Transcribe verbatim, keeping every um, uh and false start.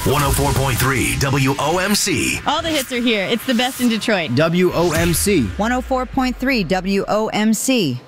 one oh four point three W O M C. All the hits are here. It's the best in Detroit. W O M C. one oh four point three W O M C.